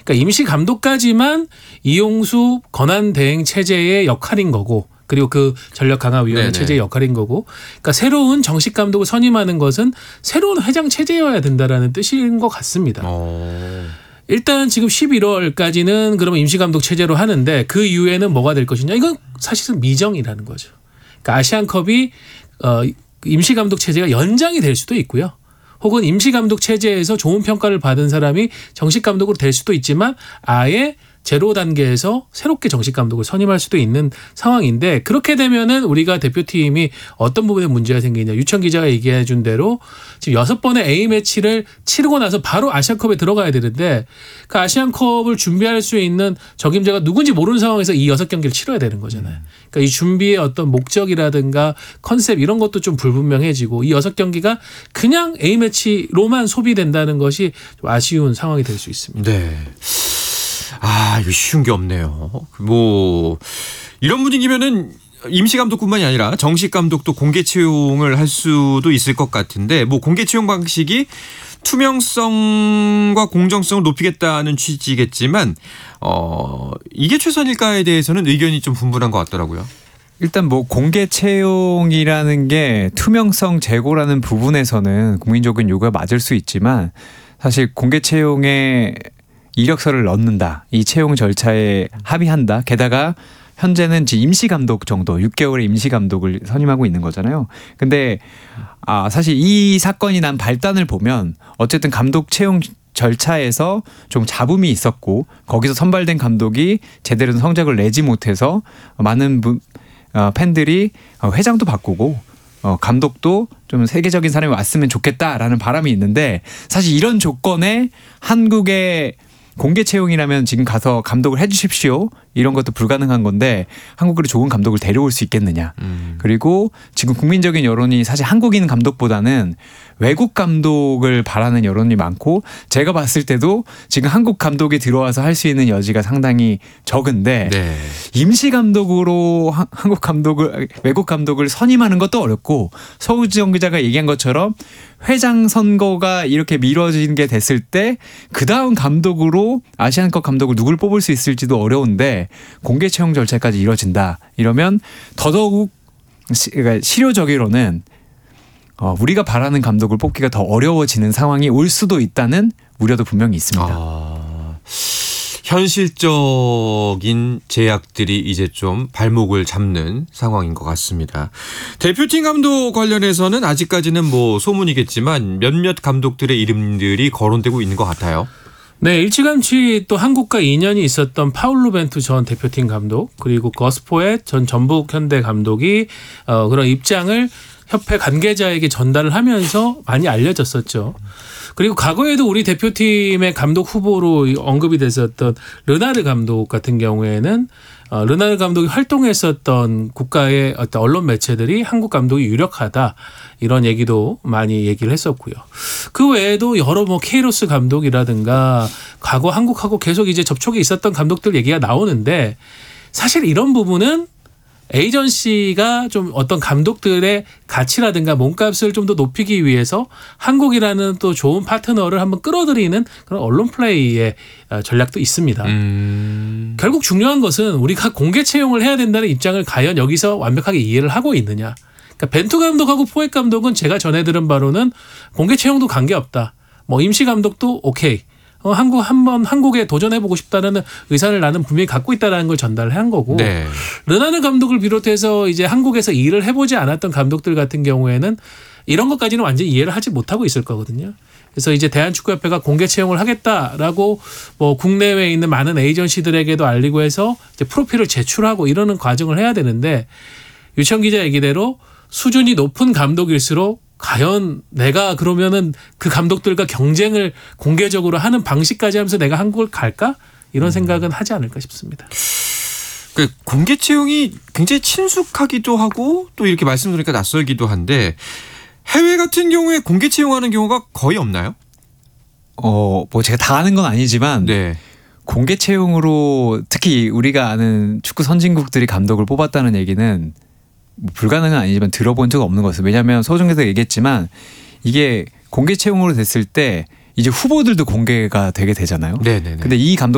그러니까 임시 감독까지만 이용수 권한대행 체제의 역할인 거고 그리고 그 전력강화위원회 체제의 역할인 거고 그러니까 새로운 정식 감독을 선임하는 것은 새로운 회장 체제여야 된다라는 뜻인 것 같습니다. 일단 지금 11월까지는 그러면 임시감독 체제로 하는데 그 이후에는 뭐가 될 것이냐. 이건 사실은 미정이라는 거죠. 그러니까 아시안컵이 임시감독 체제가 연장이 될 수도 있고요. 혹은 임시감독 체제에서 좋은 평가를 받은 사람이 정식 감독으로 될 수도 있지만 아예 제로 단계에서 새롭게 정식 감독을 선임할 수도 있는 상황인데 그렇게 되면은 우리가 대표팀이 어떤 부분에 문제가 생기냐. 유천 기자가 얘기해 준 대로 지금 6번의 A매치를 치르고 나서 바로 아시안컵에 들어가야 되는데 그 아시안컵을 준비할 수 있는 적임자가 누군지 모르는 상황에서 이 6경기를 치러야 되는 거잖아요. 그러니까 이 준비의 어떤 목적이라든가 컨셉 이런 것도 좀 불분명해지고 이 6경기가 그냥 A매치로만 소비된다는 것이 좀 아쉬운 상황이 될 수 있습니다. 네. 이거 쉬운 게 없네요. 뭐 이런 분위기면은 임시 감독뿐만이 아니라 정식 감독도 공개 채용을 할 수도 있을 것 같은데 뭐 공개 채용 방식이 투명성과 공정성을 높이겠다는 취지겠지만 이게 최선일까에 대해서는 의견이 좀 분분한 것 같더라고요. 일단 뭐 공개 채용이라는 게 투명성 제고라는 부분에서는 국민적인 요구가 맞을 수 있지만 사실 공개 채용에 이력서를 넣는다. 이 채용 절차에 합의한다. 게다가 현재는 임시감독 정도 6개월의 임시감독을 선임하고 있는 거잖아요. 근데 사실 이 사건이 난 발단을 보면 어쨌든 감독 채용 절차에서 좀 잡음이 있었고 거기서 선발된 감독이 제대로 성적을 내지 못해서 많은 팬들이 회장도 바꾸고 감독도 좀 세계적인 사람이 왔으면 좋겠다라는 바람이 있는데 사실 이런 조건에 한국의 공개 채용이라면 지금 가서 감독을 해 주십시오. 이런 것도 불가능한 건데 한국으로 좋은 감독을 데려올 수 있겠느냐. 그리고 지금 국민적인 여론이 사실 한국인 감독보다는 외국 감독을 바라는 여론이 많고 제가 봤을 때도 지금 한국 감독이 들어와서 할 수 있는 여지가 상당히 적은데 임시 감독으로 외국 감독을 선임하는 것도 어렵고 서우지영 기자가 얘기한 것처럼 회장 선거가 이렇게 미뤄진 게 됐을 때 그다음 감독으로 아시안컵 감독을 누굴 뽑을 수 있을지도 어려운데 공개 채용 절차까지 이뤄진다. 이러면 더더욱 그러니까 실효적으로는 우리가 바라는 감독을 뽑기가 더 어려워지는 상황이 올 수도 있다는 우려도 분명히 있습니다. 현실적인 제약들이 이제 좀 발목을 잡는 상황인 것 같습니다. 대표팀 감독 관련해서는 아직까지는 뭐 소문이겠지만 몇몇 감독들의 이름들이 거론되고 있는 것 같아요. 네, 일찌감치 또 한국과 인연이 있었던 파울루 벤투 전 대표팀 감독 그리고 거스포의 전 전북 현대 감독이 그런 입장을 협회 관계자에게 전달을 하면서 많이 알려졌었죠. 그리고 과거에도 우리 대표팀의 감독 후보로 언급이 됐었던 르나르 감독 같은 경우에는 르나르 감독이 활동했었던 국가의 어떤 언론 매체들이 한국 감독이 유력하다 이런 얘기도 많이 얘기를 했었고요. 그 외에도 여러 케이로스 감독이라든가 과거 한국하고 계속 이제 접촉이 있었던 감독들 얘기가 나오는데 사실 이런 부분은 에이전시가 좀 어떤 감독들의 가치라든가 몸값을 좀 더 높이기 위해서 한국이라는 또 좋은 파트너를 한번 끌어들이는 그런 언론 플레이의 전략도 있습니다. 결국 중요한 것은 우리가 공개 채용을 해야 된다는 입장을 과연 여기서 완벽하게 이해를 하고 있느냐. 그러니까 벤투 감독하고 포획 감독은 제가 전해 들은 바로는 공개 채용도 관계없다. 임시 감독도 오케이. 한국에 도전해보고 싶다는 의사를 나는 분명히 갖고 있다는 걸 전달을 한 거고 르나르 감독을 비롯해서 이제 한국에서 일을 해보지 않았던 감독들 같은 경우에는 이런 것까지는 완전히 이해를 하지 못하고 있을 거거든요. 그래서 이제 대한축구협회가 공개 채용을 하겠다라고 국내외에 있는 많은 에이전시들에게도 알리고 해서 이제 프로필을 제출하고 이러는 과정을 해야 되는데 유천 기자 얘기대로 수준이 높은 감독일수록 과연 내가 그러면은 그 감독들과 경쟁을 공개적으로 하는 방식까지 하면서 내가 한국을 갈까? 이런 생각은 하지 않을까 싶습니다. 그 공개 채용이 굉장히 친숙하기도 하고 또 이렇게 말씀 드리니까 낯설기도 한데 해외 같은 경우에 공개 채용하는 경우가 거의 없나요? 제가 다 아는 건 아니지만 공개 채용으로 특히 우리가 아는 축구 선진국들이 감독을 뽑았다는 얘기는 불가능은 아니지만 들어본 적 없는 것 같아요. 왜냐하면 서정에서 얘기했지만 이게 공개 채용으로 됐을 때 이제 후보들도 공개가 되게 되잖아요. 근데 이 감독